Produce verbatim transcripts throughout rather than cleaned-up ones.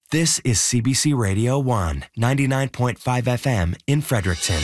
This is C B C Radio one, ninety-nine point five F M in Fredericton.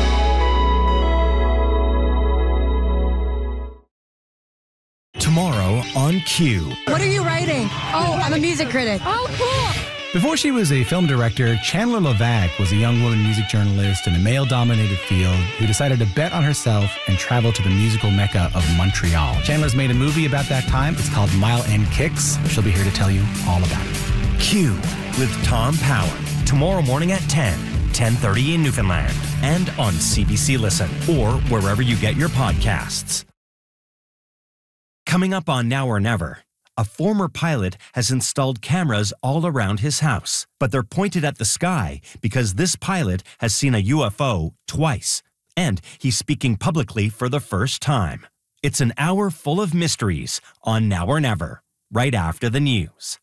Tomorrow on Q. What are you writing? Oh, I'm a music critic. Oh, cool. Before she was a film director, Chandler Levac was a young woman music journalist in a male-dominated field who decided to bet on herself and travel to the musical mecca of Montreal. Chandler's made a movie about that time. It's called Mile End Kicks. She'll be here to tell you all about it. Q with Tom Power. Tomorrow morning at ten, ten thirty in Newfoundland. And on C B C Listen or wherever you get your podcasts. Coming up on Now or Never. A former pilot has installed cameras all around his house, but they're pointed at the sky because this pilot has seen a U F O twice, and he's speaking publicly for the first time. It's an hour full of mysteries on Now or Never, right after the news.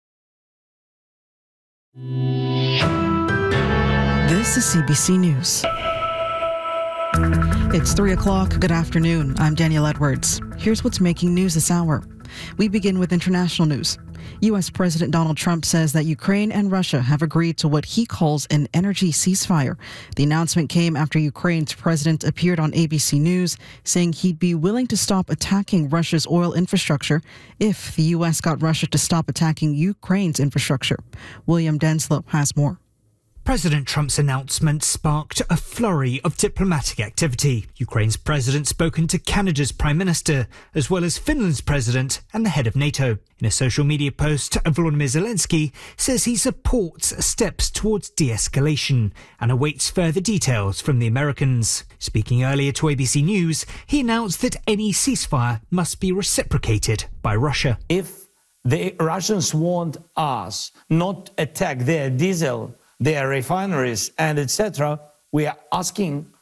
This is C B C News. It's three o'clock. Good afternoon. I'm Danielle Edwards. Here's what's making news this hour. We begin with international news. U S President Donald Trump says that Ukraine and Russia have agreed to what he calls an energy ceasefire. The announcement came after Ukraine's president appeared on A B C News, saying he'd be willing to stop attacking Russia's oil infrastructure if the U S got Russia to stop attacking Ukraine's infrastructure. William Denslow has more. President Trump's announcement sparked a flurry of diplomatic activity. Ukraine's president spoken to Canada's Prime Minister, as well as Finland's president and the head of NATO. In a social media post, Volodymyr Zelensky says he supports steps towards de-escalation and awaits further details from the Americans. Speaking earlier to A B C News, he announced that any ceasefire must be reciprocated by Russia. If the Russians want us not attack their diesel, their refineries, and et cetera, we are asking